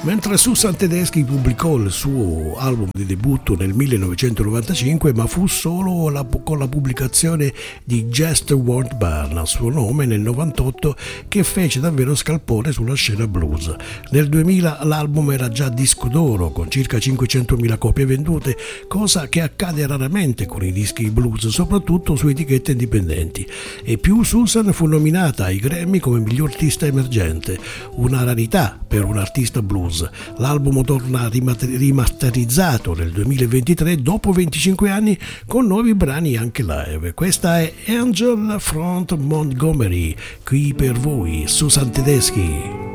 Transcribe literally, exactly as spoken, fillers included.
Mentre Susan Tedeschi pubblicò il suo album di debutto nel millenovecentonovantacinque, ma fu solo la, con la pubblicazione di Just Won't Burn a suo nome nel novantotto che fece davvero scalpore sulla scena blues. Nel duemila l'album era già disco d'oro con circa cinquecentomila copie vendute, cosa che accade raramente con i dischi blues, soprattutto su etichette indipendenti. E più Susan fu nominata ai Grammy come miglior artista emergente, una rarità per un artista blues. L'album torna rimasterizzato nel duemilaventitré dopo venticinque anni con nuovi brani anche live. Questa è Angel Front Montgomery, qui per voi Susan Tedeschi.